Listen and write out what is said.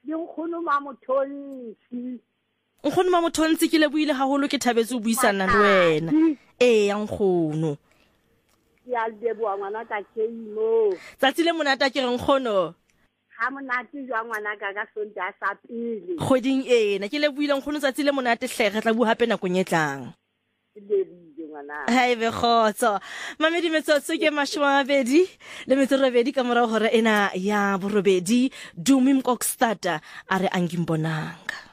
nkgono Mamothonsi. Nkgono Mamothonsi ke lebohile haholo ke thabetse o buisana le wena. Ya nkgono. Ya leboha ngwana ka keimo. Tsatsi le monate ke re nkgono. Ha monate jwa ngwana ka Sontaha sa pele. Kgweding ena ke lebohile nkgono tsatsi le monate hle re tla bua hape nakong e tlang. Haebe khotso mamedi metsotso ke 20 ka morao hora ena ya borobedi Dumi Mkokstad a re angimbonanga.